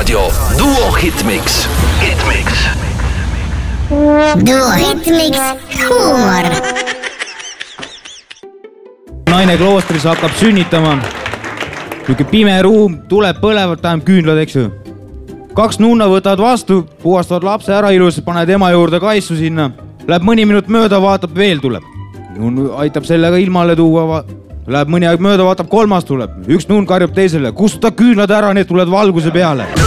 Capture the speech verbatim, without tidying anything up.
Raadio Duo Hitmix. Hitmix. Duo Hitmix huumor. Naine kloostris hakkab sünnitama. Niuke pime ruum, tuleb põlevad, tähendab küünlad, eks ju. Kaks nunna võtavad vastu, puhastavad lapse ära ilus, paned ema juurde kaisu sinna. Läheb mõni minut mööda, vaatab, veel tuleb. Nun aitab sellega ilmale tuua. Läheb mõni aeg mööda, vaatab, kolmas tuleb. Üks nun karjub teisele, kustuta küünlad ära, need tulevad valguse peale.